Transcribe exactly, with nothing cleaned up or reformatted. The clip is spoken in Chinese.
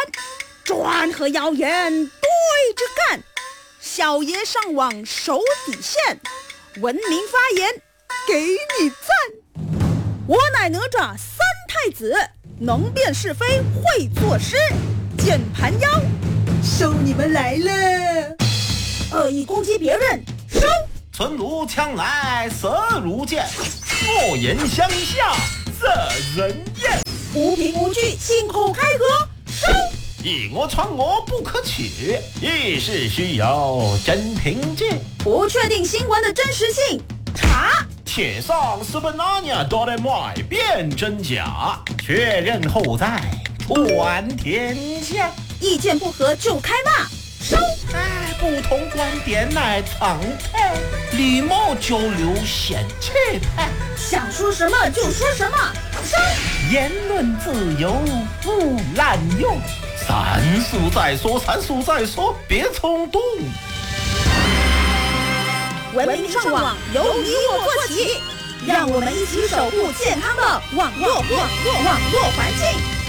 专和谣言对着干，小爷上网守底线，文明发言给你赞。我乃哪吒三太子，能辨是非会作诗，键盘妖收你们来了。恶意攻击别人收。 存如枪来色如剑，恶言相向惹人厌。 无凭无据信口开河收。 以讹传讹不可取，议事需有真凭据。 不确定新闻的真实性查。 铁上是本那年都得买辨真假，确认后再传天下。 意见不合就开骂收。 哎，不同观点乃常态，礼貌交流显气派。 想说什么就说什么收。 言论自由不滥用，三思再说，三思再说，别冲动。 文明上网由你我做起，让我们一起守护健康的网络网络网络环境。